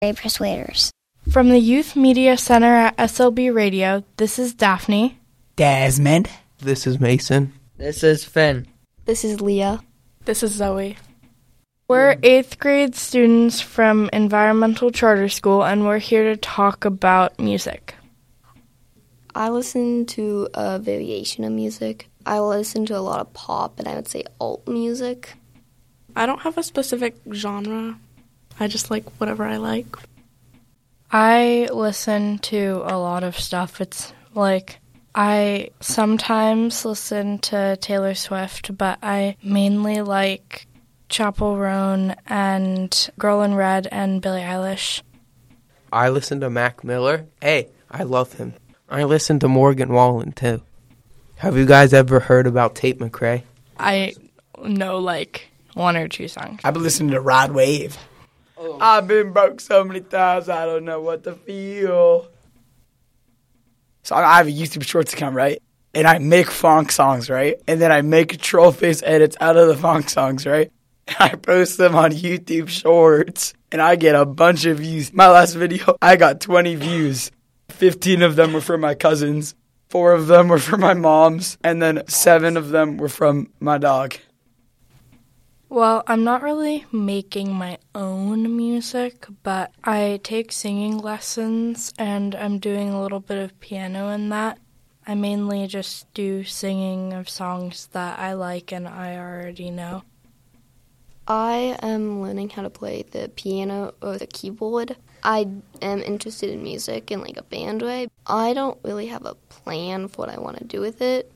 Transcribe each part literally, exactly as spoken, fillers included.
Persuaders. From the Youth Media Center at S L B Radio, this is Daphne. Desmond. This is Mason. This is Finn. This is Leah. This is Zoe. We're eighth grade students from Environmental Charter School, and we're here to talk about music. I listen to a variation of music. I listen to a lot of pop, and I would say alt music. I don't have a specific genre. I just like whatever I like. I listen to a lot of stuff. It's like I sometimes listen to Taylor Swift, but I mainly like Chappell Roan and Girl in Red and Billie Eilish. I listen to Mac Miller. Hey, I love him. I listen to Morgan Wallen, too. Have you guys ever heard about Tate McRae? I know, like, one or two songs. I've been listening to Rod Wave. Oh. I've been broke so many times, I don't know what to feel. So I have a YouTube Shorts account, right? And I make funk songs, right? And then I make troll face edits out of the funk songs, right? And I post them on YouTube Shorts. And I get a bunch of views. My last video, I got twenty views. fifteen of them were for my cousins. Four of them were for my moms. And then seven of them were from my dog. Well, I'm not really making my own music, but I take singing lessons, and I'm doing a little bit of piano in that. I mainly just do singing of songs that I like and I already know. I am learning how to play the piano or the keyboard. I am interested in music in like a band way. I don't really have a plan for what I want to do with it.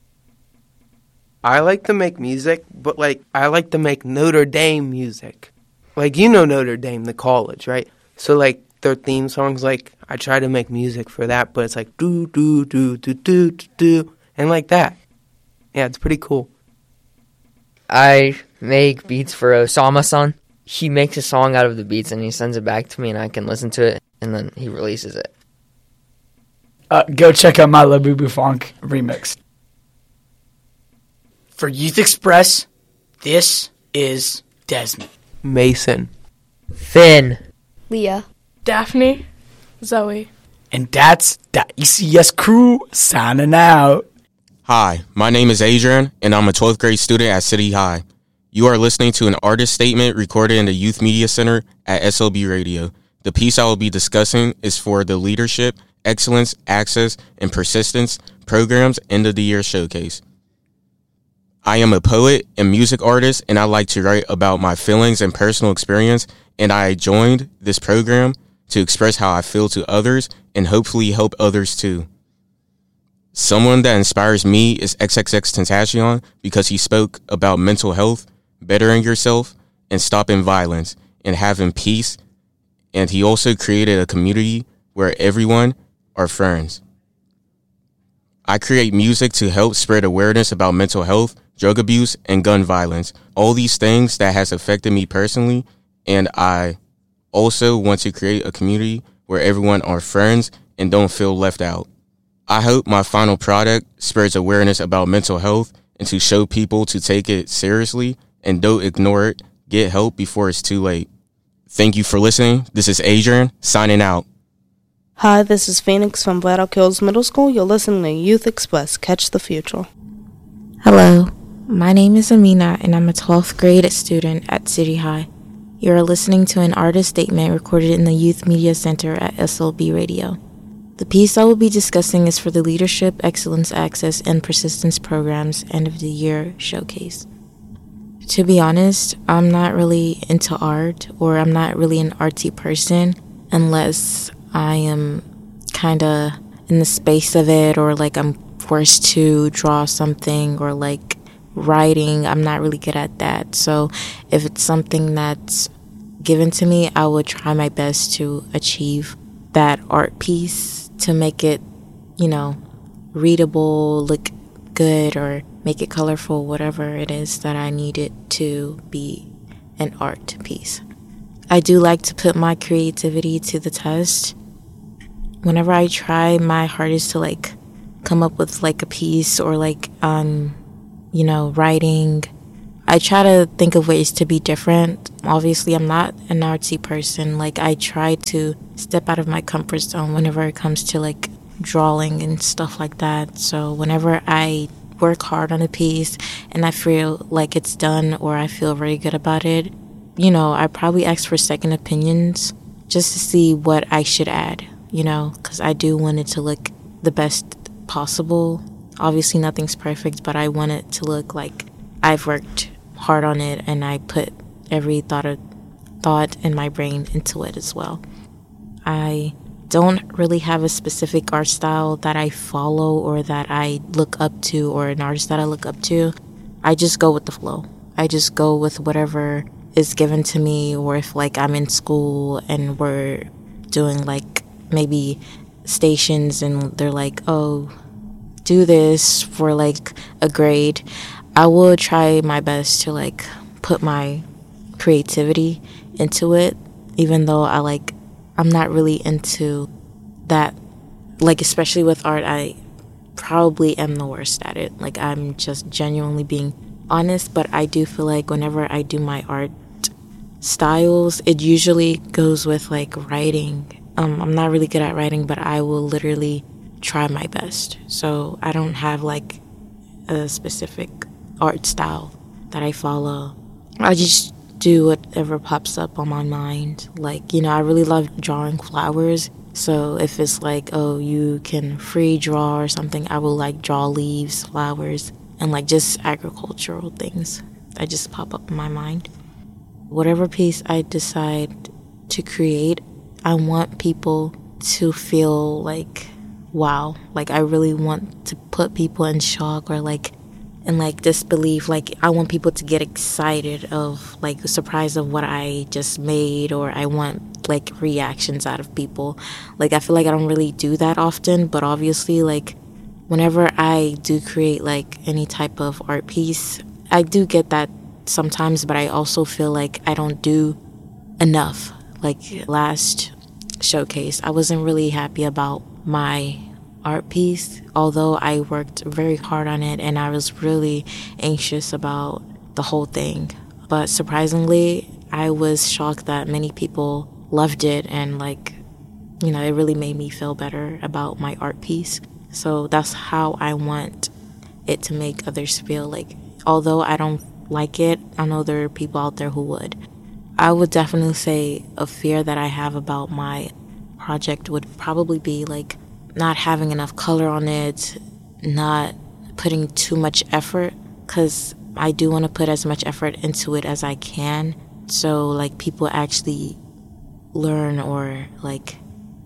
I like to make music, but, like, I like to make Notre Dame music. Like, you know Notre Dame, the college, right? So, like, their theme songs, like, I try to make music for that, but it's like, do, do, do, do, do, do, do, and like that. Yeah, it's pretty cool. I make beats for Osama-san. He makes a song out of the beats, and he sends it back to me, and I can listen to it, and then he releases it. Uh, go check out my La Boo Boo Funk remix. For Youth Express, this is Desmond. Mason. Finn. Leah. Daphne. Zoe. And that's the E C S crew signing out. Hi, my name is Adrian, and I'm a twelfth grade student at City High. You are listening to an artist statement recorded in the Youth Media Center at S L B Radio. The piece I will be discussing is for the Leadership, Excellence, Access, and Persistence Programs End of the Year Showcase. I am a poet and music artist, and I like to write about my feelings and personal experience, and I joined this program to express how I feel to others and hopefully help others too. Someone that inspires me is triple X Tentacion because he spoke about mental health, bettering yourself, and stopping violence, and having peace, and he also created a community where everyone are friends. I create music to help spread awareness about mental health, drug abuse, and gun violence, all these things that has affected me personally, and I also want to create a community where everyone are friends and don't feel left out. I hope my final product spreads awareness about mental health and to show people to take it seriously and don't ignore it, get help before it's too late. Thank you for listening. This is Adrian, signing out. Hi, this is Phoenix from Black Elk Hills Middle School. You're listening to Youth Express. Catch the future. Hello. My name is Amina, and I'm a twelfth grade student at City High. You are listening to an artist statement recorded in the Youth Media Center at S L B Radio. The piece I will be discussing is for the Leadership, Excellence, Access, and Persistence Programs End of the Year Showcase. To be honest, I'm not really into art, or I'm not really an artsy person unless I am kind of in the space of it, or like I'm forced to draw something, or like writing. I'm not really good at that. So if it's something that's given to me, I would try my best to achieve that art piece, to make it, you know, readable, look good, or make it colorful, whatever it is that I need it to be an art piece. I do like to put my creativity to the test. Whenever I try my hardest to like come up with like a piece, or like um you know, writing, I try to think of ways to be different Obviously, I'm not an artsy person. Like, I try to step out of my comfort zone whenever it comes to, like, drawing and stuff like that. So whenever I work hard on a piece and I feel like it's done or I feel very good about it, you know, I probably ask for second opinions just to see what I should add, you know, because I do want it to look the best possible. Obviously, nothing's perfect, but I want it to look like I've worked hard on it and I put every thought of thought in my brain into it as well. I don't really have a specific art style that I follow or that I look up to or an artist that I look up to. I just go with the flow. I just go with whatever is given to me, or if like I'm in school and we're doing like maybe stations and they're like, oh, do this for like a grade, I will try my best to like put my creativity into it, even though I like I'm not really into that, like especially with art. I probably am the worst at it. Like, I'm just genuinely being honest, but I do feel like whenever I do my art styles, it usually goes with like writing. um, I'm not really good at writing, but I will literally try my best. So I don't have like a specific art style that I follow. I just do whatever pops up on my mind. Like, you know, I really love drawing flowers. So if it's like, oh, you can free draw or something, I will like draw leaves, flowers, and like just agricultural things that just pop up in my mind. Whatever piece I decide to create, I want people to feel like, wow, like I really want to put people in shock or like in like disbelief. Like, I want people to get excited of like the surprise of what I just made, or I want like reactions out of people. Like, I feel like I don't really do that often, but obviously like whenever I do create like any type of art piece, I do get that sometimes, but I also feel like I don't do enough. Like last showcase, I wasn't really happy about my art piece, although I worked very hard on it and I was really anxious about the whole thing. But surprisingly, I was shocked that many people loved it, and like, you know, it really made me feel better about my art piece. So that's how I want it to make others feel. Like, although I don't like it, I know there are people out there who would. I would definitely say a fear that I have about my project would probably be like not having enough color on it, not putting too much effort, because I do want to put as much effort into it as I can, so like people actually learn or like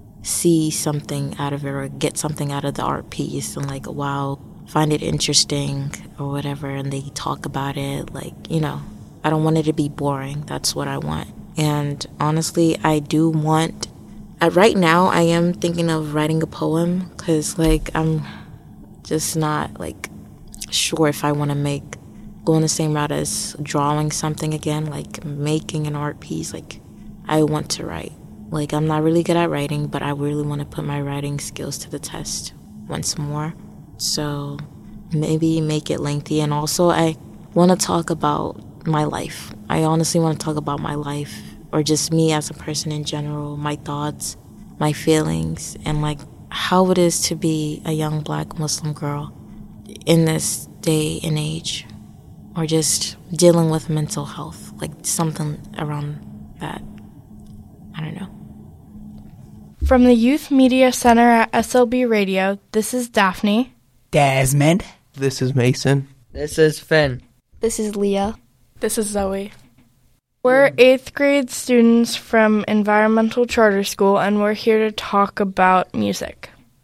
see something out of it or get something out of the art piece and like, wow, find it interesting or whatever, and they talk about it. Like, you know, I don't want it to be boring. That's what I want. And honestly, I do want, uh, right now I am thinking of writing a poem, because like I'm just not like sure if I want to make go in the same route as drawing something again, like making an art piece. Like, I want to write. Like, I'm not really good at writing, but I really want to put my writing skills to the test once more. So maybe make it lengthy. And also, I want to talk about my life. I honestly want to talk about my life, or just me as a person in general, my thoughts, my feelings, and like how it is to be a young Black Muslim girl in this day and age, or just dealing with mental health, like something around that. I don't know. From the Youth Media Center at S L B Radio, this is Daphne. Desmond. This is Mason. This is Finn. This is Leah. This is Zoe. We're eighth grade students from Environmental Charter School, and we're here to talk about music.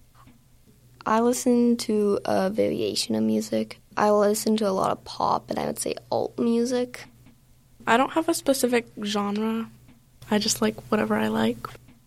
I listen to a variation of music. I listen to a lot of pop, and I would say alt music. I don't have a specific genre. I just like whatever I like.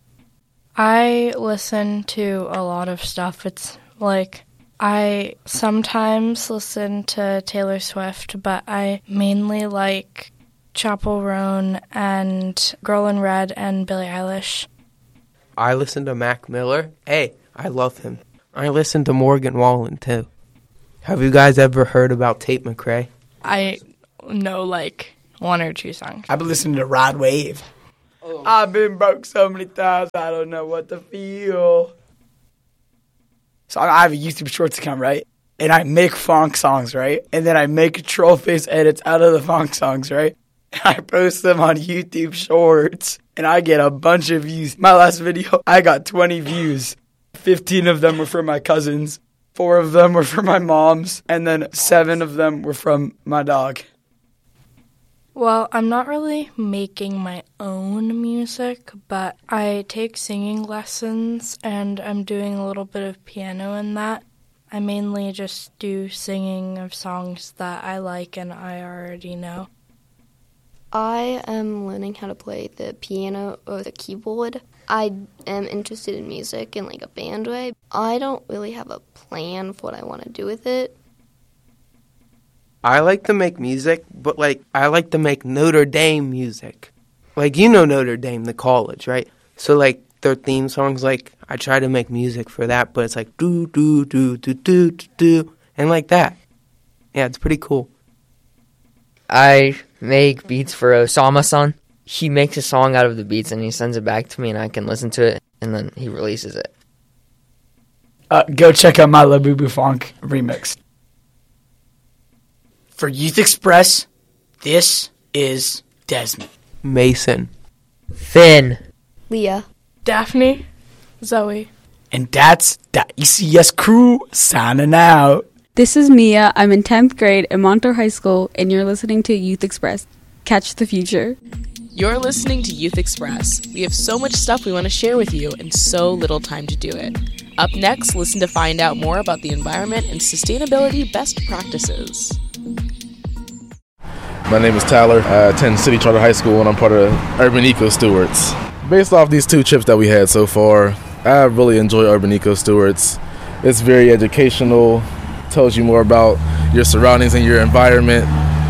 I listen to a lot of stuff. It's like I sometimes listen to Taylor Swift, but I mainly like Chappell Roan and Girl in Red and Billie Eilish. I listen to Mac Miller. Hey, I love him. I listen to Morgan Wallen, too. Have you guys ever heard about Tate McRae? I know, like, one or two songs. I've been listening to Rod Wave. Oh. I've been broke so many times, I don't know what to feel. So I have a YouTube Shorts account, right? And I make funk songs, right? And then I make troll face edits out of the funk songs, right? And I post them on YouTube Shorts. And I get a bunch of views. My last video, I got twenty views. fifteen of them were from my cousins. Four of them were from my mom's. And then seven of them were from my dog. Well, I'm not really making my own music, but I take singing lessons and I'm doing a little bit of piano in that. I mainly just do singing of songs that I like and I already know. I am learning how to play the piano or the keyboard. I am interested in music in like a band way. I don't really have a plan for what I want to do with it. I like to make music, but, like, I like to make Notre Dame music. Like, you know Notre Dame, the college, right? So, like, their theme songs, like, I try to make music for that, but it's like, do, do, do, do, do, do, do, and like that. Yeah, it's pretty cool. I make beats for Osama-san. He makes a song out of the beats, and he sends it back to me, and I can listen to it, and then he releases it. Uh, go check out my Labubu Funk remix. For Youth Express, this is Desmond. Mason. Finn. Leah. Daphne. Zoe. And that's the E C S crew signing out. This is Mia. I'm in tenth grade at Montour High School, and you're listening to Youth Express. Catch the future. You're listening to Youth Express. We have so much stuff we want to share with you and so little time to do it. Up next, listen to find out more about the environment and sustainability best practices. My name is Tyler. I attend City Charter High School and I'm part of Urban Eco Stewards. Based off these two trips that we had so far, I really enjoy Urban Eco Stewards. It's very educational, tells you more about your surroundings and your environment.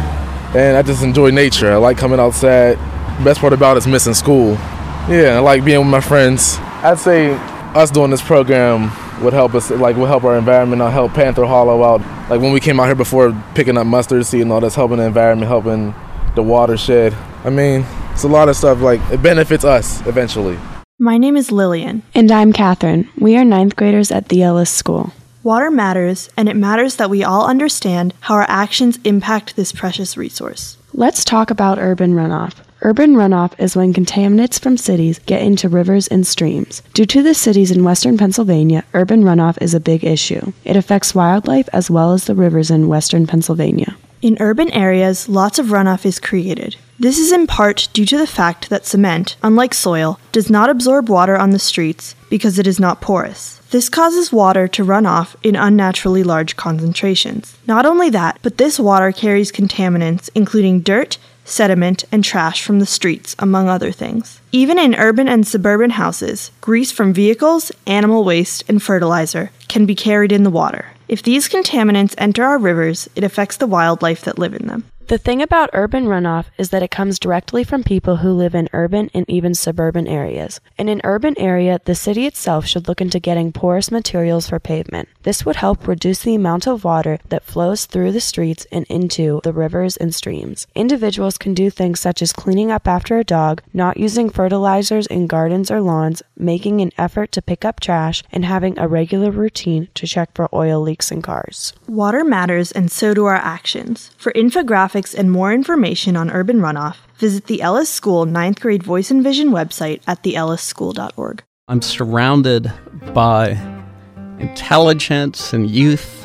And I just enjoy nature. I like coming outside. Best part about it is missing school. Yeah, I like being with my friends. I'd say us doing this program would help us, like, would help our environment, I'll help Panther Hollow out. Like, when we came out here before, picking up mustard seed and all that's helping the environment, helping the watershed. I mean, it's a lot of stuff, like, it benefits us eventually. My name is Lillian. And I'm Catherine. We are ninth graders at the Ellis School. Water matters, and it matters that we all understand how our actions impact this precious resource. Let's talk about urban runoff. Urban runoff is when contaminants from cities get into rivers and streams. Due to the cities in western Pennsylvania, urban runoff is a big issue. It affects wildlife as well as the rivers in western Pennsylvania. In urban areas, lots of runoff is created. This is in part due to the fact that cement, unlike soil, does not absorb water on the streets because it is not porous. This causes water to run off in unnaturally large concentrations. Not only that, but this water carries contaminants including dirt, sediment, and trash from the streets, among other things. Even in urban and suburban houses, grease from vehicles, animal waste, and fertilizer can be carried in the water. If these contaminants enter our rivers, it affects the wildlife that live in them. The thing about urban runoff is that it comes directly from people who live in urban and even suburban areas. In an urban area, the city itself should look into getting porous materials for pavement. This would help reduce the amount of water that flows through the streets and into the rivers and streams. Individuals can do things such as cleaning up after a dog, not using fertilizers in gardens or lawns, making an effort to pick up trash, and having a regular routine to check for oil leaks in cars. Water matters, and so do our actions. For infographics and more information on urban runoff, visit the Ellis School ninth grade Voice and Vision website at the ellis school dot org. I'm surrounded by intelligence and youth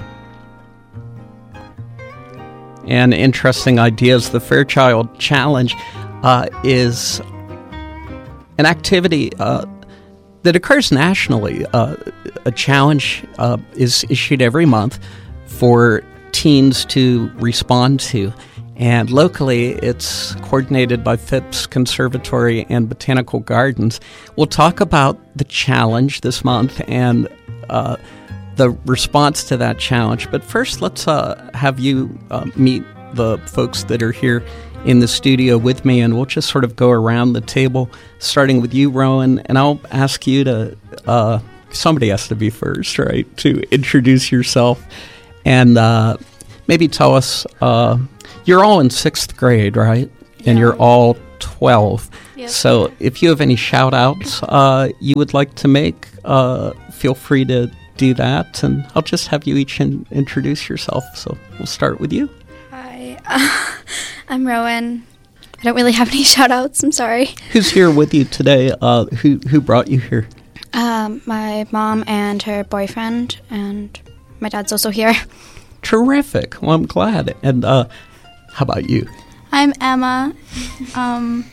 and interesting ideas. The Fairchild Challenge uh, is an activity uh, that occurs nationally. Uh, a challenge uh, is issued every month for teens to respond to. And locally, it's coordinated by Phipps Conservatory and Botanical Gardens. We'll talk about the challenge this month and uh, the response to that challenge. But first, let's uh, have you uh, meet the folks that are here in the studio with me, and we'll just sort of go around the table, starting with you, Rowan, and I'll ask you to, uh, somebody has to be first, right, to introduce yourself and uh, maybe tell us, uh, you're all in sixth grade, right? and you're all twelve. Yep. So if you have any shout outs uh, you would like to make, uh, feel free to do that. And I'll just have you each in- introduce yourself. So we'll start with you. Hi, uh, I'm Rowan. I don't really have any shout outs. I'm sorry. Who's here with you today? Uh, who, who brought you here? Um, my mom and her boyfriend, and my dad's also here. Terrific. Well, I'm glad. And uh, how about you? I'm Emma. Um,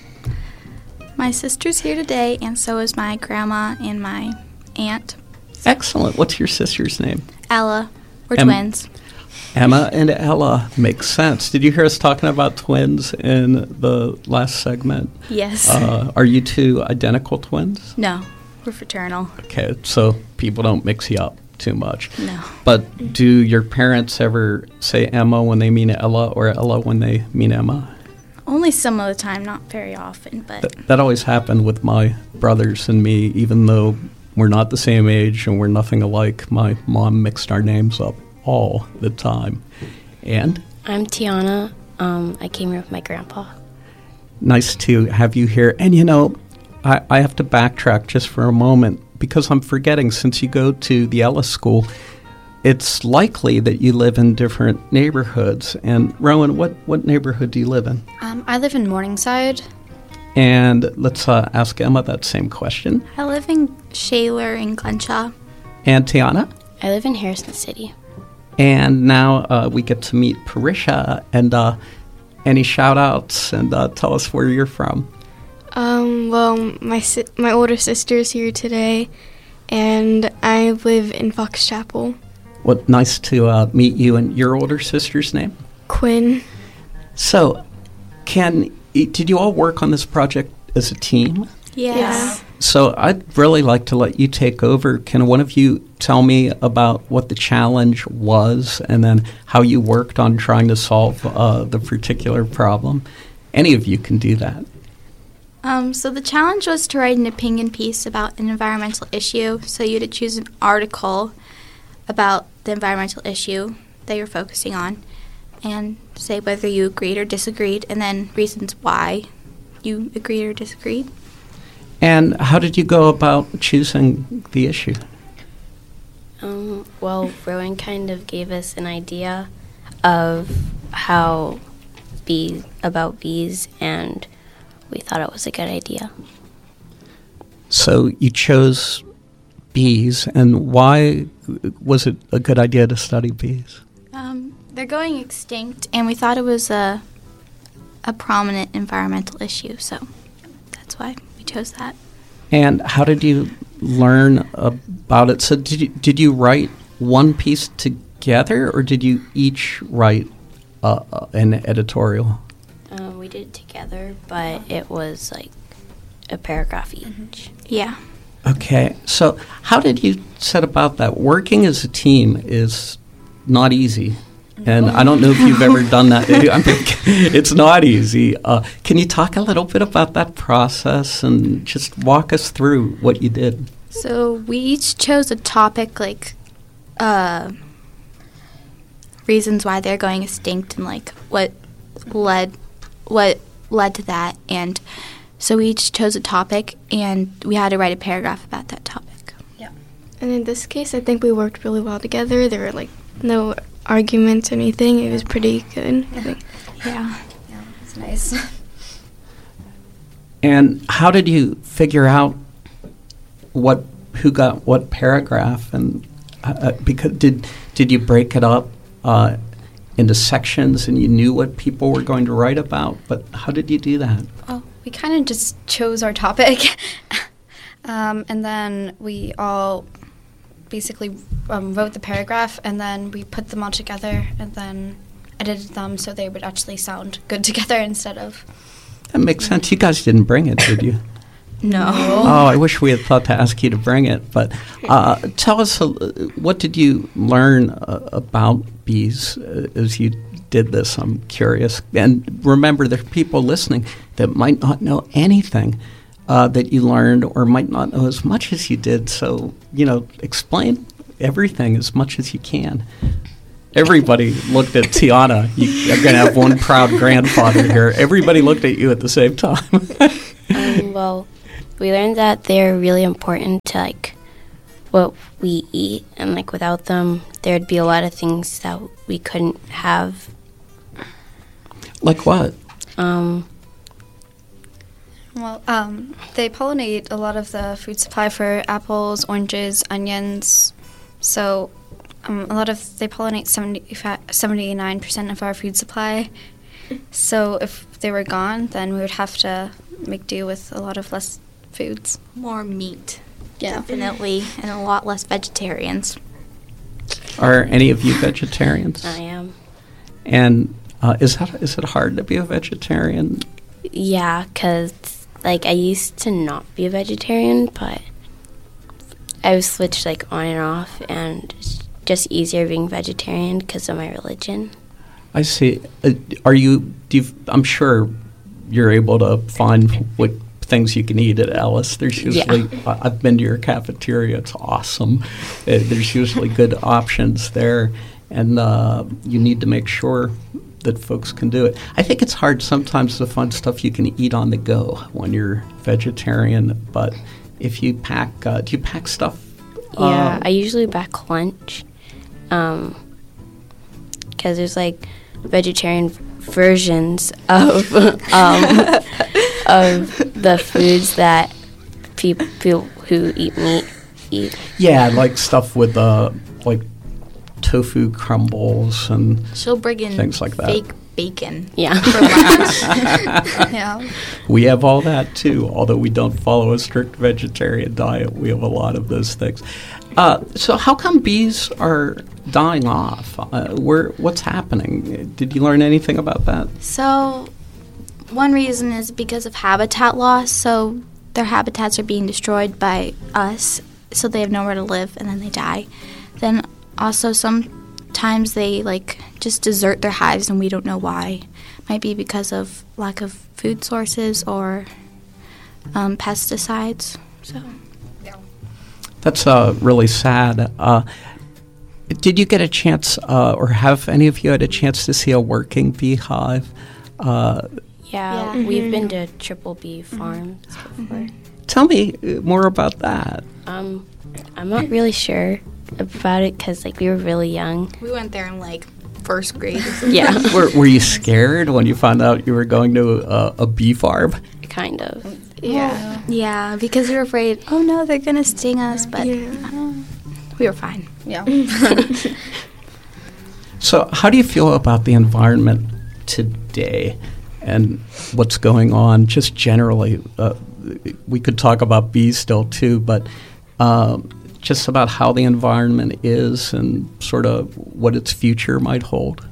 my sister's here today, and so is my grandma and my aunt. Excellent. What's your sister's name? Ella. We're Em- twins. Emma and Ella. Makes sense. Did you hear us talking about twins in the last segment? Yes. Uh, are you two identical twins? No, we're fraternal. Okay, so people don't mix you up too much. No. But do your parents ever say Emma when they mean Ella, or Ella when they mean Emma? Only some of the time, not very often, but Th- that always happened with my brothers and me, even though we're not the same age and we're nothing alike. My mom mixed our names up all the time. And? I'm Tiana. Um, I came here with my grandpa. Nice to have you here. And you know, I, I have to backtrack just for a moment because I'm forgetting, since you go to the Ellis School, it's likely that you live in different neighborhoods. And Rowan, what, what neighborhood do you live in? Um, I live in Morningside. And let's uh, ask Emma that same question. I live in Shaler and Glenshaw. And Tiana? I live in Harrison City. And now uh, we get to meet Parisha. And uh, any shout-outs, and uh, tell us where you're from. Um, well, my si- my older sister's here today, and I live in Fox Chapel. Well, nice to uh, meet you. And your older sister's name? Quinn. So, can did you all work on this project as a team? Yes. Yeah. So I'd really like to let you take over. Can one of you tell me about what the challenge was, and then how you worked on trying to solve uh, the particular problem? Any of you can do that. Um, so the challenge was to write an opinion piece about an environmental issue. So you had to choose an article about the environmental issue that you're focusing on and say whether you agreed or disagreed, and then reasons why you agreed or disagreed. And how did you go about choosing the issue? Um, well, Rowan kind of gave us an idea of how bee about bees, and we thought it was a good idea. So you chose bees, and why was it a good idea to study bees? Um, they're going extinct, and we thought it was a a prominent environmental issue, so that's why we chose that. And how did you learn about it? So did you, did you write one piece together, or did you each write uh, uh, an editorial? Um, we did it together, but it was like a paragraph each. Mm-hmm. Yeah. Okay, so how did you set about that? Working as a team is not easy. And I don't know if you've ever done that. I mean, it's not easy. Uh, can you talk a little bit about that process and just walk us through what you did? So we each chose a topic, like uh, reasons why they're going extinct and like what led what led to that. And so we each chose a topic, and we had to write a paragraph about that topic. Yeah. And in this case, I think we worked really well together. There were like no arguments or anything. It was pretty good. I think. Yeah. Yeah, it's nice. And how did you figure out what who got what paragraph? And uh, because did did you break it up uh, into sections, and you knew what people were going to write about? But how did you do that? Oh, we kind of just chose our topic, um, and then we all basically um, wrote the paragraph, and then we put them all together, and then edited them so they would actually sound good together instead of... That makes sense. You guys didn't bring it, did you? No. Oh, I wish we had thought to ask you to bring it. But uh, tell us, uh, what did you learn uh, about bees uh, as you did this? I'm curious. And remember, there are people listening that might not know anything Uh, that you learned, or might not know as much as you did. So, you know, explain everything as much as you can. Everybody looked at Tiana. You, you're going to have one proud grandfather here. Everybody looked at you at the same time. um, well, we learned that they're really important to, like, what we eat. And, like, without them, there'd be a lot of things that we couldn't have. Like what? Um... Well, um, they pollinate a lot of the food supply for apples, oranges, onions. So um, a lot of, they pollinate seventy-nine percent of our food supply. So if they were gone, then we would have to make do with a lot of less foods. More meat. Yeah. Definitely, and a lot less vegetarians. Are any of you vegetarians? I am. And uh, is that is it hard to be a vegetarian? Yeah, because, like, I used to not be a vegetarian, but I was switched, like, on and off, and it's just easier being vegetarian because of my religion. I see. Uh, are you, do you, I'm sure you're able to find what things you can eat at Ellis. There's usually, yeah. uh, I've been to your cafeteria, it's awesome. Uh, there's usually good options there, and uh, you need to make sure that folks can do it. I think it's hard sometimes to find stuff you can eat on the go when you're vegetarian, but if you pack, uh, do you pack stuff? Yeah, uh, I usually pack lunch, um, because there's, like, vegetarian versions of um, of the foods that people, people who eat meat eat. Yeah, like stuff with, uh, like, tofu crumbles and She'll bring in things like that. Fake bacon. Yeah. For lunch. Yeah. We have all that too, although we don't follow a strict vegetarian diet. We have a lot of those things. Uh, so how come bees are dying off? Uh, where, what's happening? Did you learn anything about that? So one reason is because of habitat loss. So their habitats are being destroyed by us, so they have nowhere to live, and then they die. Then also, sometimes they, like, just desert their hives, and we don't know why. Might be because of lack of food sources or um, pesticides. So, That's uh, really sad. Uh, did you get a chance, uh, or have any of you had a chance to see a working beehive? Uh, yeah, Yeah. we've Mhm. been to Triple B Farms before. tell me more about that. Um, I'm not really sure about it because, like, we were really young. we went there in, like, first grade. Or something. Yeah. were, were you scared when you found out you were going to a, a bee farm? Kind of. Yeah. Yeah, because we were afraid, oh no, they're going to sting us, but uh, we were fine. Yeah. So how do you feel about the environment today and what's going on just generally? Uh, we could talk about bees still too, but um, just about how the environment is and sort of what its future might hold.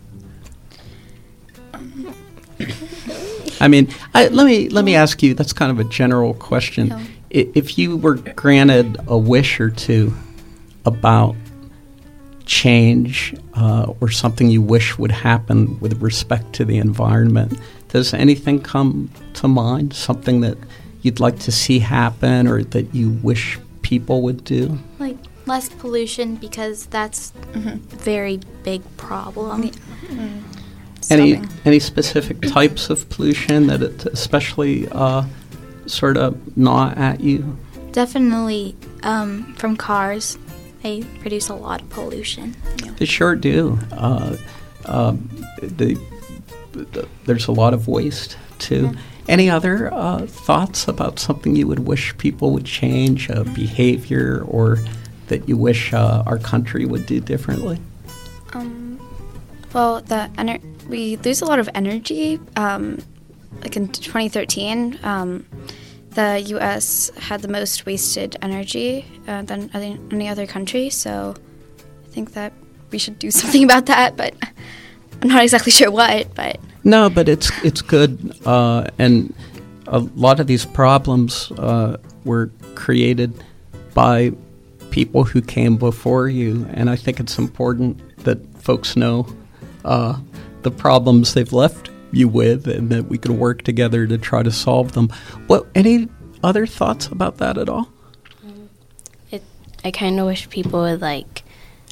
I mean, I, let me let me ask you. That's kind of a general question. Yeah. I, if you were granted a wish or two about change uh, or something you wish would happen with respect to the environment, does anything come to mind? Something that you'd like to see happen or that you wish people would do? Like, less pollution, because that's Mm-hmm. a very big problem. Mm. Any Stopping. any specific types of pollution that it especially uh, sort of gnaw at you? Definitely um, from cars. They produce a lot of pollution. They sure do. Uh, um, they, th- there's a lot of waste too. Mm-hmm. Any other uh, thoughts about something you would wish people would change, a behavior, or that you wish uh, our country would do differently? Um, well, the ener- we lose a lot of energy. Um, like in twenty thirteen, um, the U S had the most wasted energy uh, than other, any other country. So I think that we should do something about that. But I'm not exactly sure what. But No, but it's it's good, uh, and a lot of these problems uh, were created by people who came before you, and I think it's important that folks know uh, the problems they've left you with, and that we can work together to try to solve them. What? Any other thoughts about that at all? It. I kind of wish people would, like,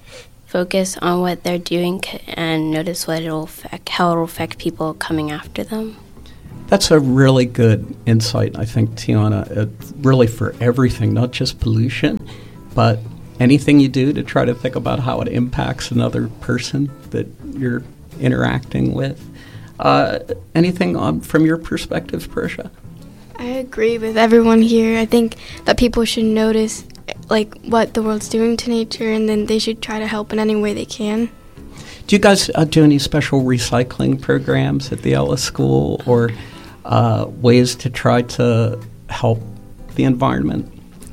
focus on what they're doing c- and notice what it'll affect, how it'll affect people coming after them. That's a really good insight, I think, Tiana. It's really for everything, not just pollution, but anything you do to try to think about how it impacts another person that you're interacting with. Uh, anything on, from your perspective, Parisha? I agree with everyone here. I think that people should notice like what the world's doing to nature, and then they should try to help in any way they can. Do you guys uh, do any special recycling programs at the Ellis School, or uh, ways to try to help the environment?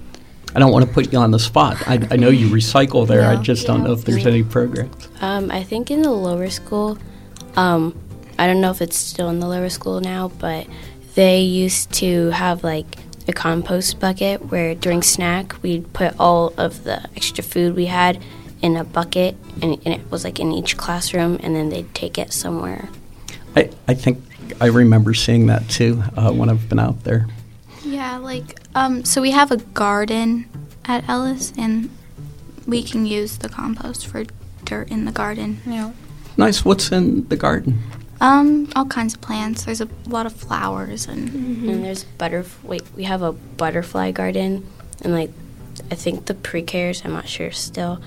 I don't want to put you on the spot. I, I know you recycle there. No, I just yeah. don't know if there's any programs. Um, I think in the lower school, um, I don't know if it's still in the lower school now, but they used to have like a compost bucket where during snack we'd put all of the extra food we had in a bucket, and, and it was like in each classroom, and then they'd take it somewhere. I, I think I remember seeing that too uh, when I've been out there. Yeah, like, um, so we have a garden at Ellis, and we can use the compost for dirt in the garden. Yeah. Nice. What's in the garden? Um, all kinds of plants. There's a lot of flowers and. Mm-hmm. And there's butterf- wait, we have a butterfly garden, and like, I think the pre-Kers, I'm not sure still,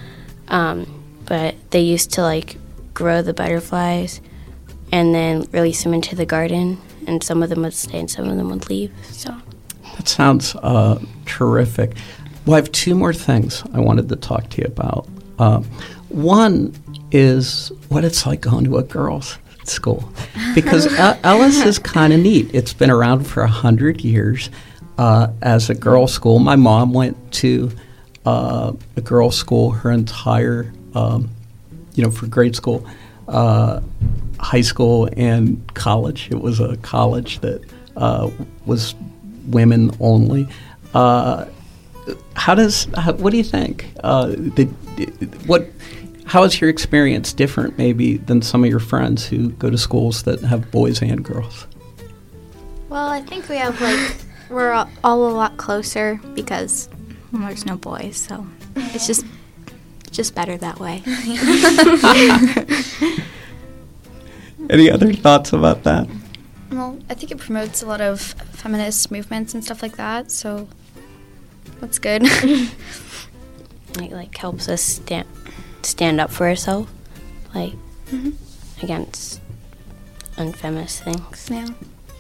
um, but they used to like grow the butterflies, and then release them into the garden, and some of them would stay and some of them would leave. So. That sounds uh, terrific. Well, I have two more things I wanted to talk to you about. Uh, one is what it's like going to a girls' school, because El- Ellis is kind of neat. It's been around for a hundred years uh, as a girls' school. My mom went to uh, a girls' school her entire, um, you know, for grade school, uh, high school, and college. It was a college that uh, was women only. Uh, how does? How, what do you think? Uh, the, what? How is your experience different, maybe, than some of your friends who go to schools that have boys and girls? Well, I think we have like we're all, all a lot closer because well, there's no boys, so it's just just better that way. Any other thoughts about that? Well, I think it promotes a lot of feminist movements and stuff like that, so that's good. It like helps us stand stand up for ourselves, like mm-hmm. against unfeminist things. Yeah.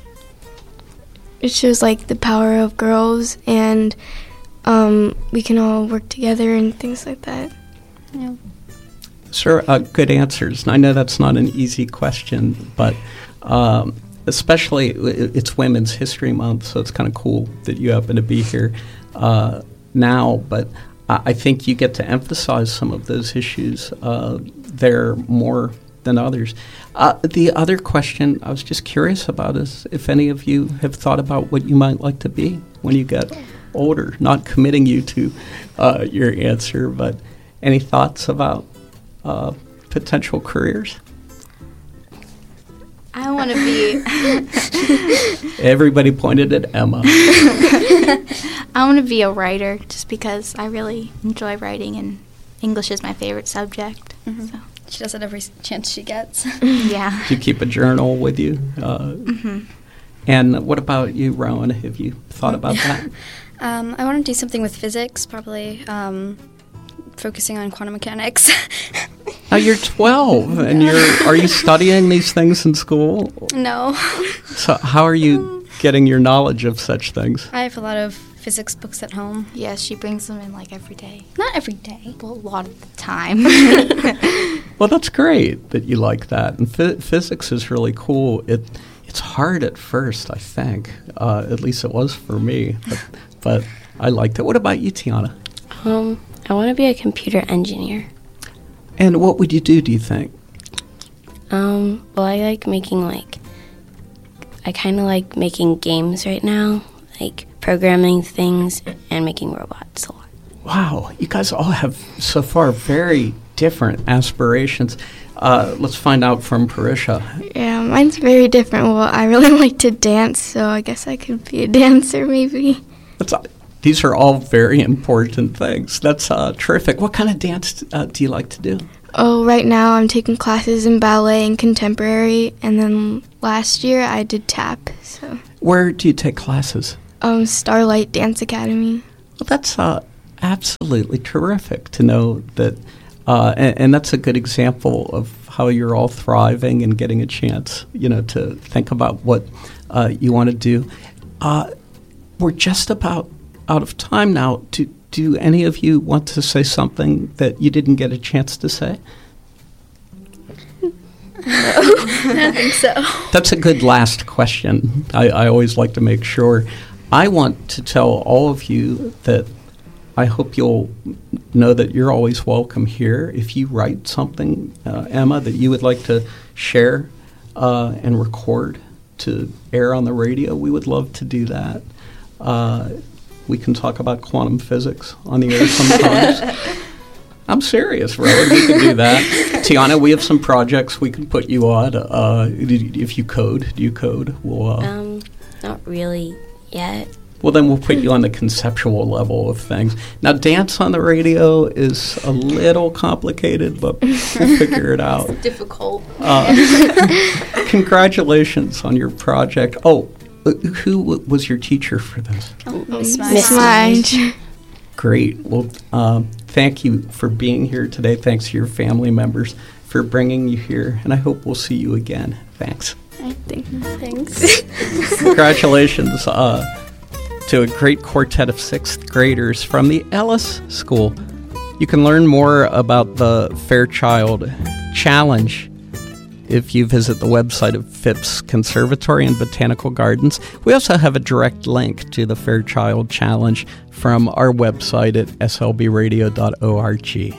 It shows like the power of girls, and um, we can all work together and things like that. Yeah. Sir, uh, good answers. And I know that's not an easy question, but um, especially it's Women's History Month, so it's kind of cool that you happen to be here uh, now. But I think you get to emphasize some of those issues uh, there more than others. Uh, the other question I was just curious about is if any of you have thought about what you might like to be when you get older. Not committing you to uh, your answer, but any thoughts about uh, potential careers? I want to be... Everybody pointed at Emma. I want to be a writer just because I really enjoy writing, and English is my favorite subject. Mm-hmm. So. She does it every chance she gets. Yeah. Do you keep a journal with you? Uh, mm-hmm. And what about you, Rowan? Have you thought about that? um, I want to do something with physics, probably um, focusing on quantum mechanics. Now you're twelve, and you're are you studying these things in school? No. So how are you getting your knowledge of such things? I have a lot of physics books at home. Yeah, she brings them in like every day. Not every day. Well, a lot of the time. Well, that's great that you like that. And ph- physics is really cool. It It's hard at first, I think. Uh, at least it was for me. But, but I liked it. What about you, Tiana? Um, I want to be a computer engineer. And what would you do, do you think? Um, well, I like making, like, I kind of like making games right now, like programming things and making robots a lot. Wow, you guys all have, so far, very different aspirations. Uh, let's find out from Parisha. Yeah, mine's very different. Well, I really like to dance, so I guess I could be a dancer, maybe. That's, these are all very important things. That's uh, terrific. What kind of dance uh, do you like to do? Oh, right now I'm taking classes in ballet and contemporary, and then last year I did tap. So, where do you take classes? Um, Starlight Dance Academy. Well, that's uh, absolutely terrific to know that, uh, and, and that's a good example of how you're all thriving and getting a chance, you know, to think about what uh, you want to do. Uh, we're just about out of time now. Do, do any of you want to say something that you didn't get a chance to say? No, I don't think so. That's a good last question. I, I always like to make sure. I want to tell all of you that I hope you'll know that you're always welcome here. If you write something, uh, Emma, that you would like to share uh, and record to air on the radio, we would love to do that. Uh, we can talk about quantum physics on the air sometimes. I'm serious, Rowan. We can do that. Tiana, we have some projects we can put you on. Uh, if you code, do you code? We'll, uh, um, not really yet. Well, then we'll put you on the conceptual level of things. Now, dance on the radio is a little complicated, but we'll figure it out. It's difficult. Uh, congratulations on your project. Oh, uh, who w- was your teacher for this? Oh, Miss Mind. Great. Well, um, thank you for being here today. Thanks to your family members for bringing you here, and I hope we'll see you again. Thanks. Thanks. Congratulations uh, to a great quartet of sixth graders from the Ellis School. You can learn more about the Fairchild Challenge if you visit the website of Phipps Conservatory and Botanical Gardens. We also have a direct link to the Fairchild Challenge from our website at s l b radio dot org.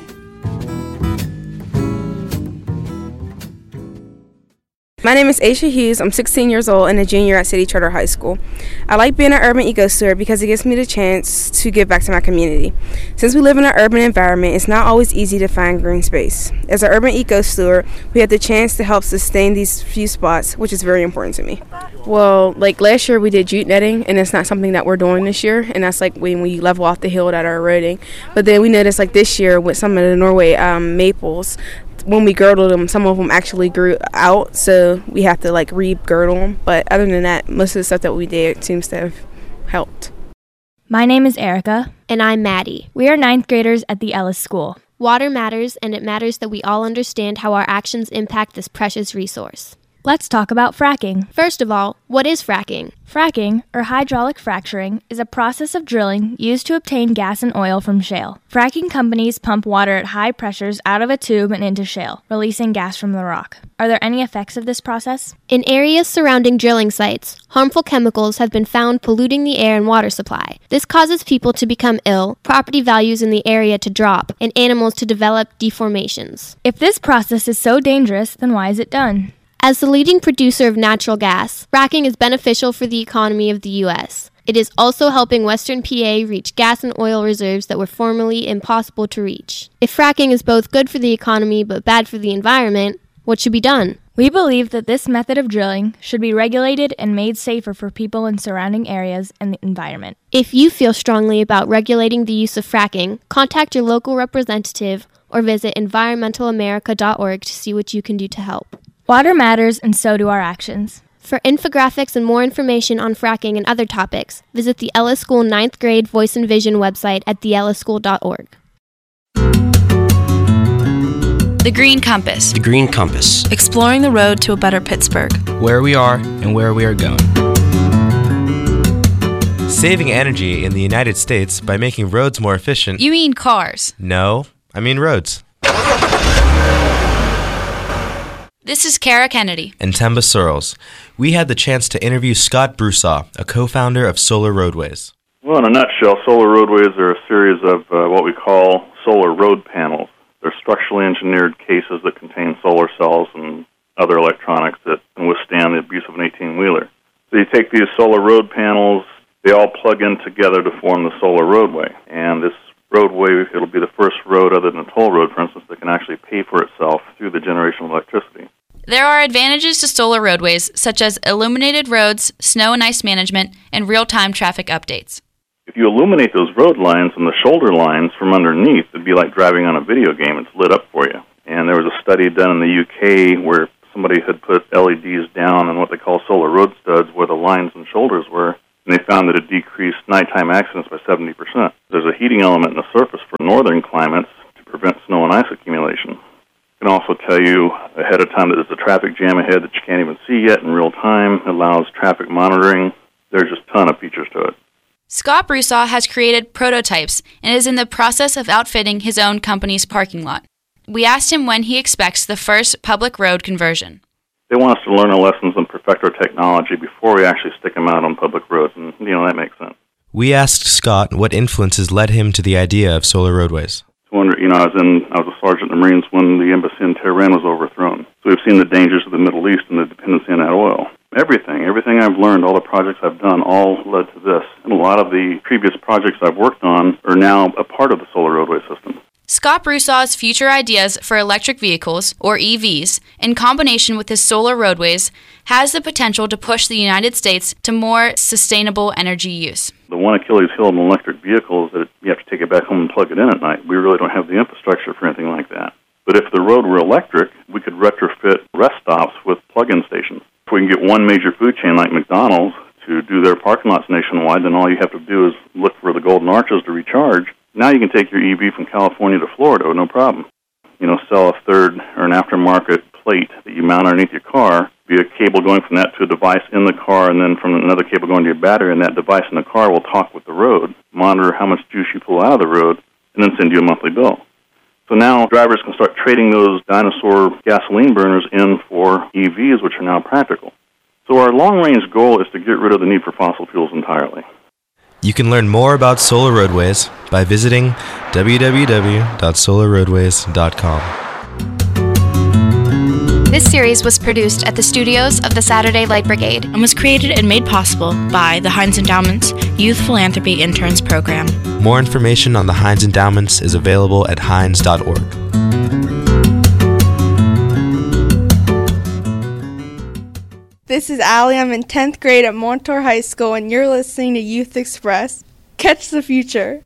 My name is Aisha Hughes. I'm sixteen years old and a junior at City Charter High School. I like being an urban eco-steward because it gives me the chance to give back to my community. Since we live in an urban environment, it's not always easy to find green space. As an urban eco-steward, we have the chance to help sustain these few spots, which is very important to me. Well, like last year we did jute netting, and it's not something that we're doing this year, and that's like when we level off the hill that are eroding. But then we noticed like this year with some of the Norway um, maples, when we girdled them, some of them actually grew out, so we have to like re-girdle them. But other than that, most of the stuff that we did seems to have helped. My name is Erica. And I'm Maddie. We are ninth graders at the Ellis School. Water matters, and it matters that we all understand how our actions impact this precious resource. Let's talk about fracking. First of all, what is fracking? Fracking, or hydraulic fracturing, is a process of drilling used to obtain gas and oil from shale. Fracking companies pump water at high pressures out of a tube and into shale, releasing gas from the rock. Are there any effects of this process? In areas surrounding drilling sites, harmful chemicals have been found polluting the air and water supply. This causes people to become ill, property values in the area to drop, and animals to develop deformations. If this process is so dangerous, then why is it done? As the leading producer of natural gas, fracking is beneficial for the economy of the U S. It is also helping Western P A reach gas and oil reserves that were formerly impossible to reach. If fracking is both good for the economy but bad for the environment, what should be done? We believe that this method of drilling should be regulated and made safer for people in surrounding areas and the environment. If you feel strongly about regulating the use of fracking, contact your local representative or visit environmental america dot org to see what you can do to help. Water matters, and so do our actions. For infographics and more information on fracking and other topics, visit the Ellis School ninth grade Voice and Vision website at the ellis school dot org. The Green Compass. The Green Compass. Exploring the road to a better Pittsburgh. Where we are and where we are going. Saving energy in the United States by making roads more efficient. You mean cars? No, I mean roads. This is Kara Kennedy. And Temba Searles. We had the chance to interview Scott Brusaw, a co-founder of Solar Roadways. Well, in a nutshell, solar roadways are a series of uh, what we call solar road panels. They're structurally engineered cases that contain solar cells and other electronics that can withstand the abuse of an eighteen-wheeler. So you take these solar road panels, they all plug in together to form the solar roadway. And this roadway, it'll be the first road other than a toll road, for instance, that can actually pay for itself through the generation of electricity. There are advantages to solar roadways, such as illuminated roads, snow and ice management, and real-time traffic updates. If you illuminate those road lines and the shoulder lines from underneath, it'd be like driving on a video game. It's lit up for you. And there was a study done in the U K where somebody had put L E Ds down on what they call solar road studs where the lines and shoulders were, and they found that it decreased nighttime accidents by seventy percent. There's a heating element in the surface for northern climates to prevent snow and ice accumulation. It can also tell you ahead of time that there's a traffic jam ahead that you can't even see yet in real time. It allows traffic monitoring. There's just a ton of features to it. Scott Brusaw has created prototypes and is in the process of outfitting his own company's parking lot. We asked him when he expects the first public road conversion. They want us to learn our lessons and perfect our technology before we actually stick them out on public roads, and, you know, that makes sense. We asked Scott what influences led him to the idea of solar roadways. I wonder, you know, I was in, I was a sergeant in the Marines when the embassy in Tehran was overthrown. So we've seen the dangers of the Middle East and the dependency on that oil. Everything, everything I've learned, all the projects I've done, all led to this. And a lot of the previous projects I've worked on are now a part of the solar roadway system. Scott Brusaw's future ideas for electric vehicles, or E Vs, in combination with his solar roadways, has the potential to push the United States to more sustainable energy use. The one Achilles heel of an electric vehicle is that you have to take it back home and plug it in at night. We really don't have the infrastructure for anything like that. But if the road were electric, we could retrofit rest stops with plug-in stations. If we can get one major food chain like McDonald's to do their parking lots nationwide, then all you have to do is look for the golden arches to recharge. Now you can take your E V from California to Florida with no problem. You know, sell a third or an aftermarket plate that you mount underneath your car, be a cable going from that to a device in the car, and then from another cable going to your battery, and that device in the car will talk with the road, monitor how much juice you pull out of the road, and then send you a monthly bill. So now drivers can start trading those dinosaur gasoline burners in for E Vs, which are now practical. So our long-range goal is to get rid of the need for fossil fuels entirely. You can learn more about solar roadways by visiting w w w dot solar roadways dot com. This series was produced at the studios of the Saturday Light Brigade and was created and made possible by the Heinz Endowment's Youth Philanthropy Interns Program. More information on the Heinz Endowments is available at heinz dot org. This is Allie. I'm in tenth grade at Montour High School, and you're listening to Youth Express. Catch the future.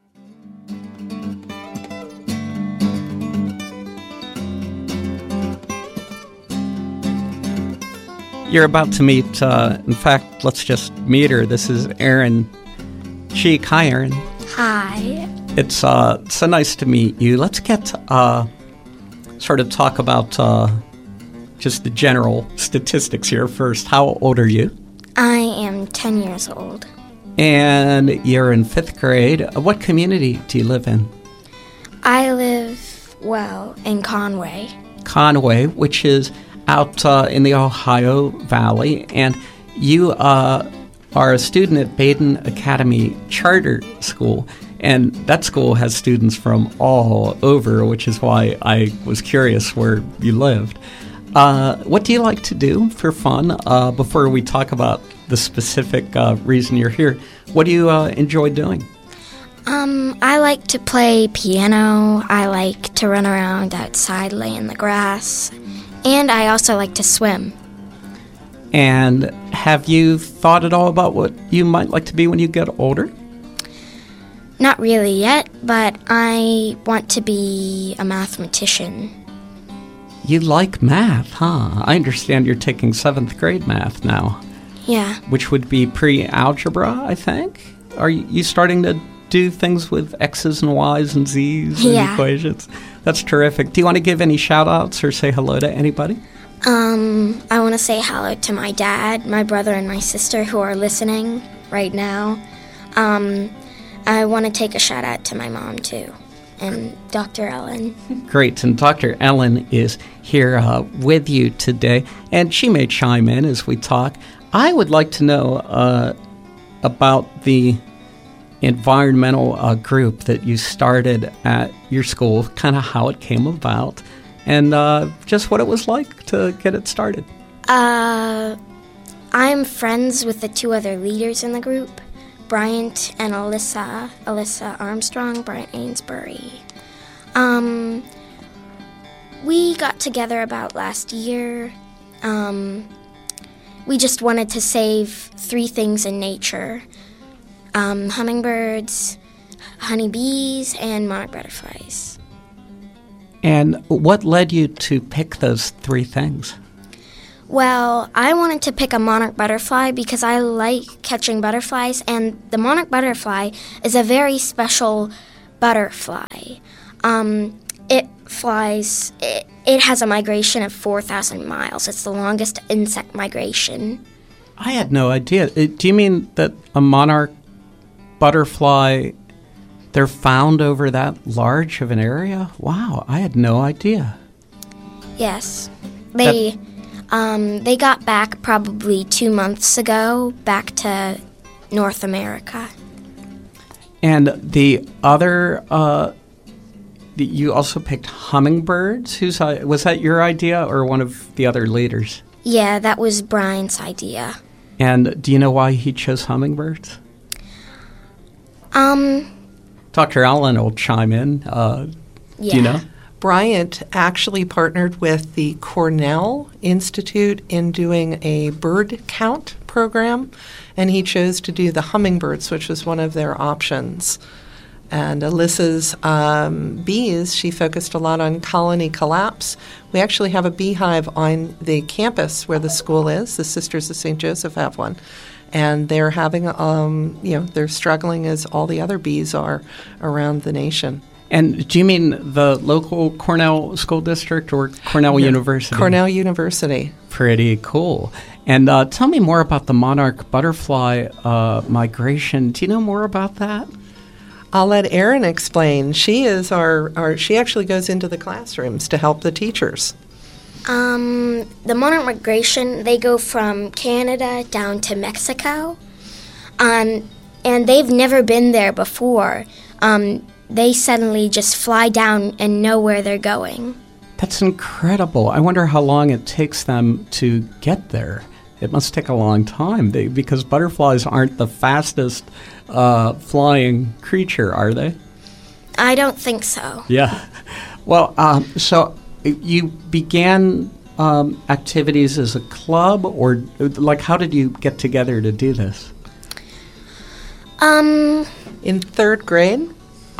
You're about to meet, uh, in fact, let's just meet her. This is Erin Cheek. Hi, Erin. Hi. It's uh, so nice to meet you. Let's get, uh, sort of talk about uh, just the general statistics here first. How old are you? I am ten years old. And you're in fifth grade. What community do you live in? I live, well, in Conway. Conway, which is out uh, in the Ohio Valley, and you uh, are a student at Baden Academy Charter School, and that school has students from all over, which is why I was curious where you lived. Uh, what do you like to do for fun? Uh, before we talk about the specific uh, reason you're here, what do you uh, enjoy doing? Um, I like to play piano. I like to run around outside, lay in the grass. And I also like to swim. And have you thought at all about what you might like to be when you get older? Not really yet, but I want to be a mathematician. You like math, huh? I understand you're taking seventh grade math now. Yeah. Which would be pre-algebra, I think? Are you starting to do things with X's and Y's and Z's and yeah. equations? That's terrific. Do you want to give any shout-outs or say hello to anybody? Um, I want to say hello to my dad, my brother, and my sister who are listening right now. Um, I want to take a shout-out to my mom, too, and Doctor Ellen. Great, and Doctor Ellen is here uh, with you today, and she may chime in as we talk. I would like to know uh, about the environmental uh, group that you started at your school, kind of how it came about, and uh, just what it was like to get it started. Uh, I'm friends with the two other leaders in the group, Bryant and Alyssa, Alyssa Armstrong, Bryant Ainsbury. Um, we got together about last year. Um, we just wanted to save three things in nature. um, hummingbirds, honeybees, and monarch butterflies. And what led you to pick those three things? Well, I wanted to pick a monarch butterfly because I like catching butterflies, and the monarch butterfly is a very special butterfly. Um, it flies, it, it has a migration of four thousand miles. It's the longest insect migration. I had no idea. Uh, Do you mean that a monarch butterfly, they're found over that large of an area? Wow, I had no idea. Yes. They... That- Um, they got back probably two months ago, back to North America. And the other, uh, the, you also picked hummingbirds. Who's uh, was that your idea or one of the other leaders? Yeah, that was Brian's idea. And do you know why he chose hummingbirds? Um, Doctor Allen will chime in. Uh, yeah. Do you know? Bryant actually partnered with the Cornell Institute in doing a bird count program, and he chose to do the hummingbirds, which was one of their options. And Alyssa's um, bees, she focused a lot on colony collapse. We actually have a beehive on the campus where the school is. The Sisters of Saint Joseph have one. And they're having, um, you know, they're struggling as all the other bees are around the nation. And do you mean the local Cornell School District or Cornell no, University? Cornell University. Pretty cool. And uh, tell me more about the monarch butterfly uh, migration. Do you know more about that? I'll let Erin explain. She is our, our she actually goes into the classrooms to help the teachers. Um, the monarch migration, they go from Canada down to Mexico. Um, and they've never been there before. Um, they suddenly just fly down and know where they're going. That's incredible. I wonder how long it takes them to get there. It must take a long time they, because butterflies aren't the fastest uh, flying creature, are they? I don't think so. Yeah. Well, um, so you began um, activities as a club, or like how did you get together to do this? Um, in third grade.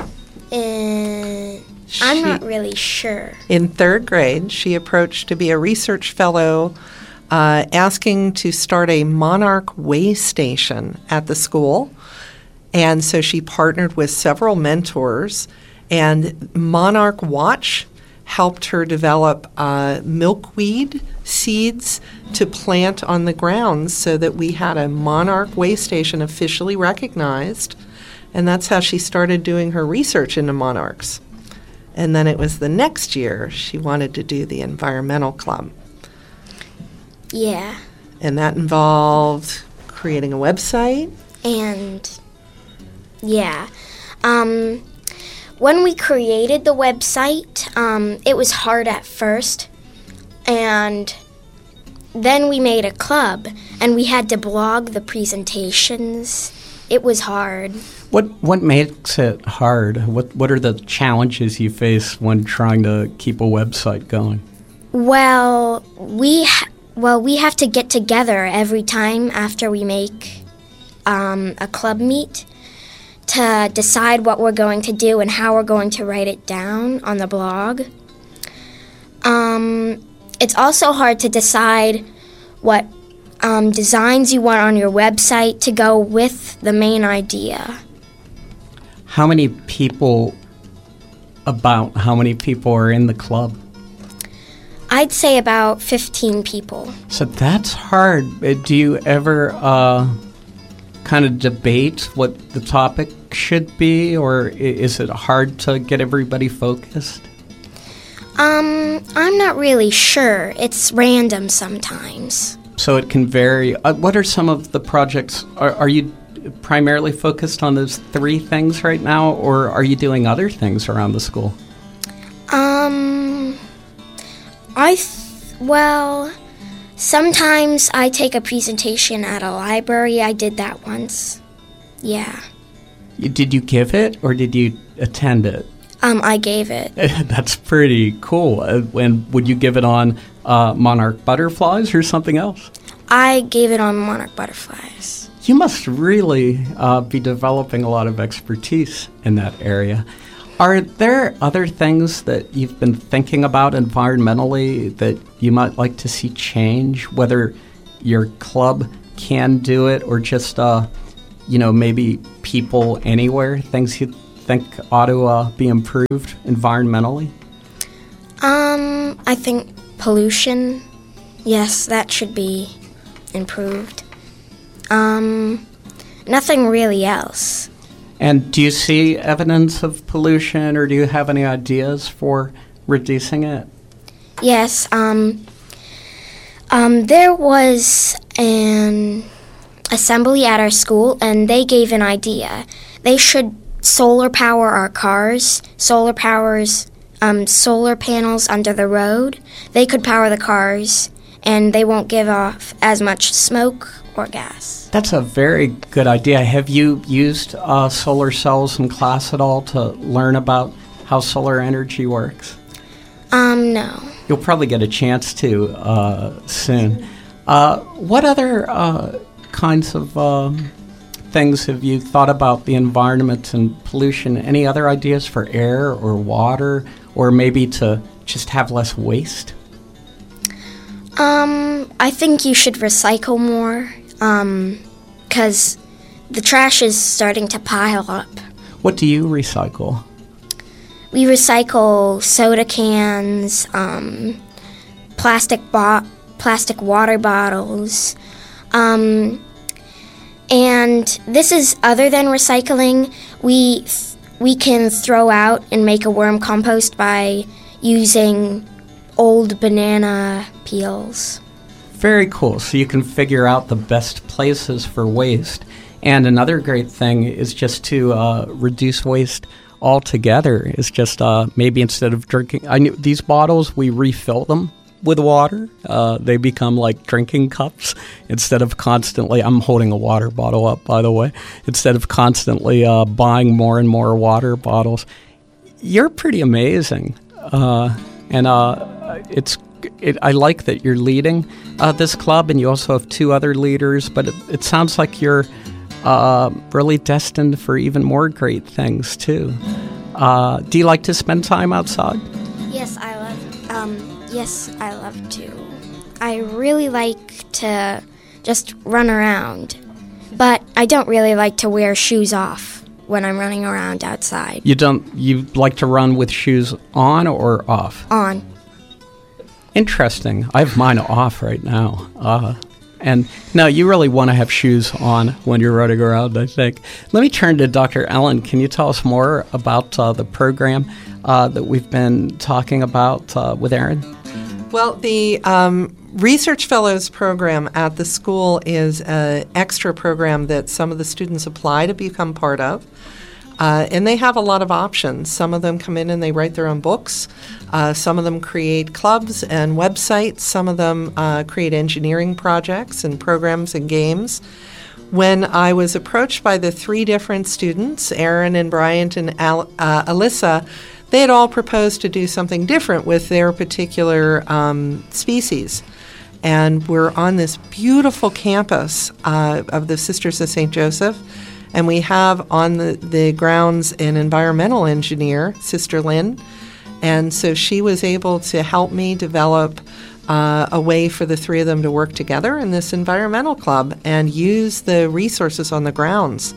Uh, I'm not really sure. In third grade, she approached to be a research fellow, uh, asking to start a monarch way station at the school. And so she partnered with several mentors, and Monarch Watch helped her develop uh, milkweed seeds to plant on the grounds so that we had a monarch way station officially recognized. And that's how she started doing her research into monarchs. And then it was the next year she wanted to do the environmental club. Yeah. And that involved creating a website. And, yeah. Um, when we created the website, um, it was hard at first. And then we made a club, and we had to blog the presentations. It was hard. What what makes it hard? What what are the challenges you face when trying to keep a website going? Well, we ha- well we have to get together every time after we make um, a club meet to decide what we're going to do and how we're going to write it down on the blog. Um, it's also hard to decide what um, designs you want on your website to go with the main idea. How many people, about how many people are in the club? I'd say about fifteen people. So that's hard. Uh, Do you ever uh, kind of debate what the topic should be, or i- is it hard to get everybody focused? Um, I'm not really sure. It's random sometimes. So it can vary. Uh, what are some of the projects? Are, are you primarily focused on those three things right now, or are you doing other things around the school? Um, I, th- well, sometimes I take a presentation at a library. I did that once. Yeah. You- Did you give it, or did you attend it? Um, I gave it. That's pretty cool. Uh, and would you give it on uh, monarch butterflies or something else? I gave it on monarch butterflies. you must really uh, be developing a lot of expertise in that area. Are there other things that you've been thinking about environmentally that you might like to see change, whether your club can do it or just, uh, you know, maybe people anywhere, things you think ought to uh, be improved environmentally? Um, I think pollution, yes, that should be improved. Um, nothing really else. And do you see evidence of pollution, or do you have any ideas for reducing it? Yes, um, um, there was an assembly at our school, and they gave an idea. They should solar power our cars, solar powers um, solar panels under the road. They could power the cars, and they won't give off as much smoke or gas. That's a very good idea. Have you used uh, solar cells in class at all to learn about how solar energy works? Um, no. You'll probably get a chance to uh, soon. Uh, what other uh, kinds of um, things have you thought about the environment and pollution? Any other ideas for air or water, or maybe to just have less waste? Um, I think you should recycle more, um, 'cause the trash is starting to pile up. What do you recycle? We recycle soda cans, um, plastic bo- plastic water bottles, um, and this is other than recycling. We th- we can throw out and make a worm compost by using old banana peels. Very cool. So you can figure out the best places for waste. And another great thing is just to uh, reduce waste altogether. Is just uh, maybe instead of drinking, I knew these bottles, we refill them with water. Uh, they become like drinking cups instead of constantly. I'm holding a water bottle up, by the way. Instead of constantly uh, buying more and more water bottles. You're pretty amazing, uh, and uh, it's. It, I like that you're leading uh, this club, and you also have two other leaders. But it, it sounds like you're uh, really destined for even more great things too. Uh, do you like to spend time outside? Yes, I love. Um, yes, I love to. I really like to just run around, but I don't really like to wear shoes off when I'm running around outside. You don't. You like to run with shoes on or off? On. Interesting. I have mine off right now. Uh, and no, you really want to have shoes on when you're running around, I think. Let me turn to Doctor Ellen. Can you tell us more about uh, the program uh, that we've been talking about uh, with Erin? Well, the um, Research Fellows program at the school is an extra program that some of the students apply to become part of. Uh, and they have a lot of options. Some of them come in and they write their own books. Uh, some of them create clubs and websites. Some of them uh, create engineering projects and programs and games. When I was approached by the three different students, Aaron and Bryant and Al- uh, Alyssa, they had all proposed to do something different with their particular um, species. And we're on this beautiful campus uh, of the Sisters of Saint Joseph. And we have on the, the grounds an environmental engineer, Sister Lynn. And so she was able to help me develop uh, a way for the three of them to work together in this environmental club and use the resources on the grounds.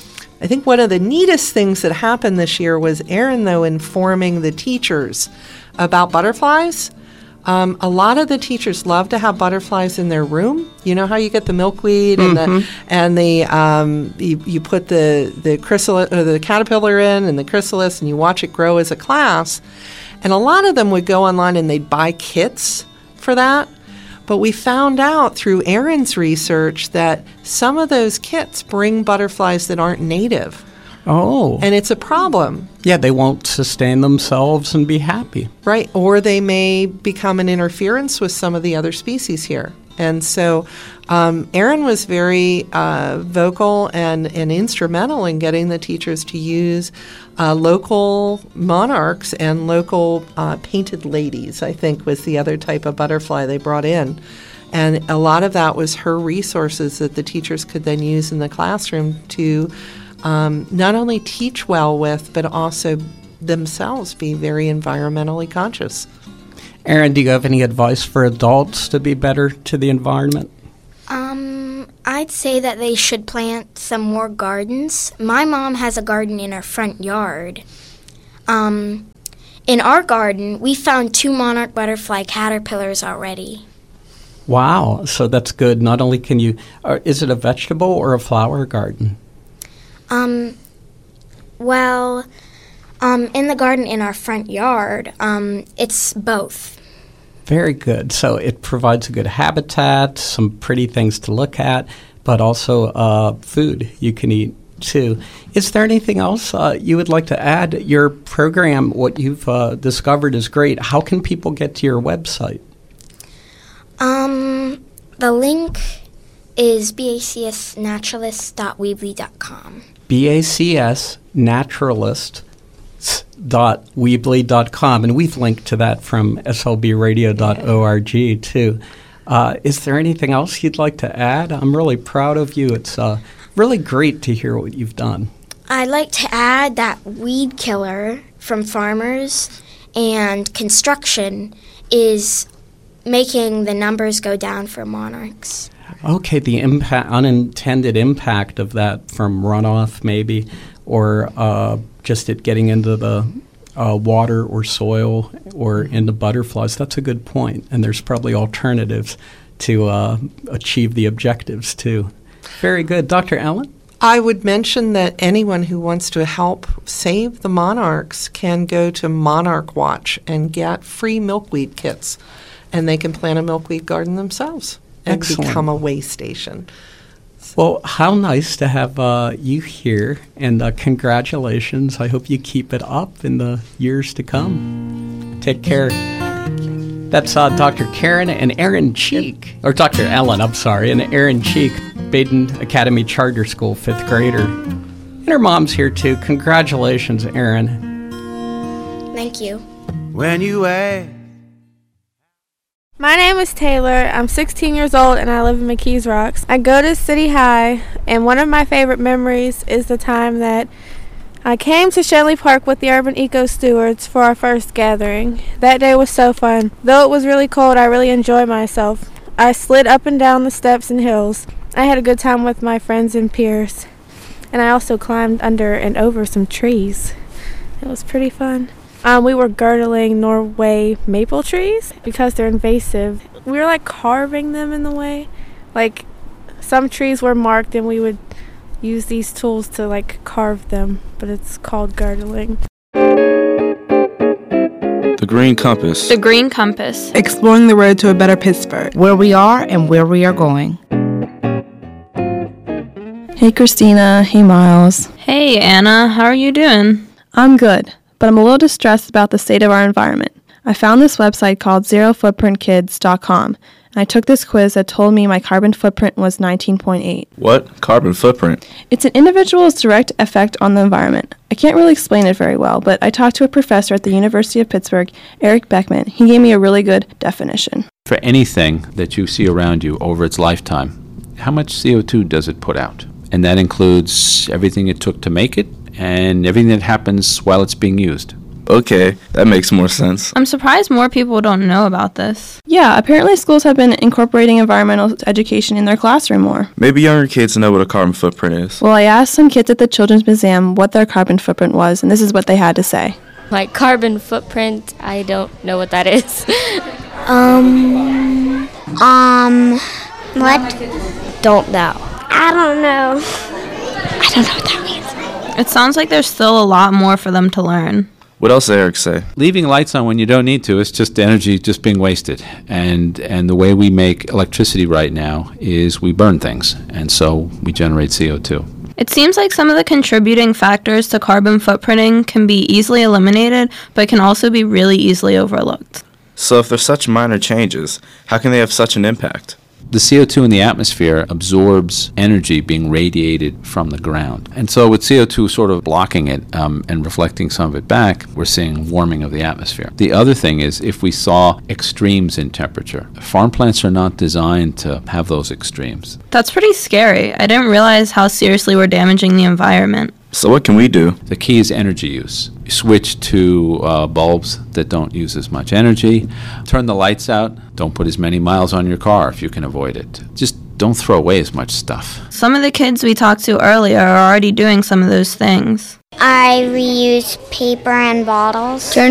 I think one of the neatest things that happened this year was Erin, though, informing the teachers about butterflies. Um, a lot of the teachers love to have butterflies in their room. You know how you get the milkweed and mm-hmm. the and the um, you, you put the the chrysalis or the caterpillar in and the chrysalis, and you watch it grow as a class. And a lot of them would go online and they'd buy kits for that. But we found out through Erin's research that some of those kits bring butterflies that aren't native. Oh. And it's a problem. Yeah, they won't sustain themselves and be happy. Right, or they may become an interference with some of the other species here. And so um, Erin was very uh, vocal and, and instrumental in getting the teachers to use uh, local monarchs and local uh, painted ladies, I think was the other type of butterfly they brought in. And a lot of that was her resources that the teachers could then use in the classroom to um, not only teach well with, but also themselves be very environmentally conscious. Erin, do you have any advice for adults to be better to the environment? Um, I'd say that they should plant some more gardens. My mom has a garden in her front yard. Um, in our garden, we found two monarch butterfly caterpillars already. Wow, so that's good. Not only can you, uh, is it a vegetable or a flower garden? Um, well, um, in the garden in our front yard, um, it's both. Very good. So it provides a good habitat, some pretty things to look at, but also uh, food you can eat too. Is there anything else uh, you would like to add? Your program, what you've uh, discovered is great. How can people get to your website? Um, the link is b a c s naturalist dot weebly dot com. B A C S naturalist dot weebly dot com, and we've linked to that from s l b radio dot org too. Uh, is there anything else you'd like to add? I'm really proud of you. It's uh, really great to hear what you've done. I'd like to add that weed killer from farmers and construction is making the numbers go down for monarchs. Okay, the impact, unintended impact of that from runoff maybe, or uh, just it getting into the uh, water or soil or into butterflies. That's a good point, and there's probably alternatives to uh, achieve the objectives too. Very good. Doctor Allen? I would mention that anyone who wants to help save the monarchs can go to Monarch Watch and get free milkweed kits, and they can plant a milkweed garden themselves and Excellent. become a way station. Well, how nice to have uh, you here, and uh, congratulations. I hope you keep it up in the years to come. Take care. That's uh, Doctor Karen and Erin Cheek, or Doctor Ellen, I'm sorry, and Erin Cheek, Baden Academy Charter School fifth grader. And her mom's here too. Congratulations, Erin. Thank you. When you ask. My name is Taylor. I'm sixteen years old and I live in McKees Rocks. I go to City High, and one of my favorite memories is the time that I came to Shenley Park with the Urban Eco Stewards for our first gathering. That day was so fun. Though it was really cold, I really enjoyed myself. I slid up and down the steps and hills. I had a good time with my friends and peers. And I also climbed under and over some trees. It was pretty fun. Um, we were girdling Norway maple trees because they're invasive. We were like carving them in the way. Like some trees were marked and we would use these tools to like carve them, but it's called girdling. The Green Compass. The Green Compass. Exploring the road to a better Pittsburgh. Where we are and where we are going. Hey Christina, hey Miles. Hey Anna, how are you doing? I'm good, but I'm a little distressed about the state of our environment. I found this website called zero footprint kids dot com, and I took this quiz that told me my carbon footprint was nineteen point eight. What? Carbon footprint? It's an individual's direct effect on the environment. I can't really explain it very well, but I talked to a professor at the University of Pittsburgh, Eric Beckman. He gave me a really good definition. For anything that you see around you over its lifetime, how much C O two does it put out? And that includes everything it took to make it and everything that happens while it's being used. Okay, that makes more sense. I'm surprised more people don't know about this. Yeah, apparently schools have been incorporating environmental education in their classroom more. Maybe younger kids know what a carbon footprint is. Well, I asked some kids at the Children's Museum what their carbon footprint was, and this is what they had to say. My carbon footprint, I don't know what that is. Um, um, what? Don't know. I don't know. I don't know what that means. It sounds like there's still a lot more for them to learn. What else did Eric say? Leaving lights on when you don't need to is just energy just being wasted. And and the way we make electricity right now is we burn things, and so we generate C O two. It seems like some of the contributing factors to carbon footprinting can be easily eliminated, but can also be really easily overlooked. So if there's such minor changes, how can they have such an impact? The C O two in the atmosphere absorbs energy being radiated from the ground. And so with C O two sort of blocking it um, and reflecting some of it back, we're seeing warming of the atmosphere. The other thing is if we saw extremes in temperature. Farm plants are not designed to have those extremes. That's pretty scary. I didn't realize how seriously we're damaging the environment. So what can we do? The key is energy use. You switch to uh, bulbs that don't use as much energy. Turn the lights out. Don't put as many miles on your car if you can avoid it. Just don't throw away as much stuff. Some of the kids we talked to earlier are already doing some of those things. I reuse paper and bottles. Turn